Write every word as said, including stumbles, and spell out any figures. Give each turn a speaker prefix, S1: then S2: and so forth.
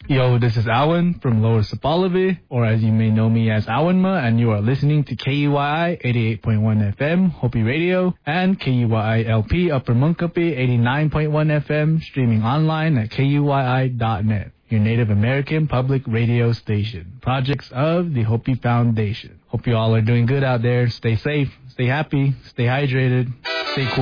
S1: Yo, this is Alan from Lower Sapalavi, or as you may know me as Awanma, and you are listening to K U Y I eighty-eight point one F M, Hopi Radio, and K U Y I L P Upper Munkapi eighty-nine point one F M, streaming online at K U Y I dot net, your Native American public radio station. Projects of the Hopi Foundation. Hope you all are doing good out there. Stay safe, stay happy, stay hydrated, stay cool.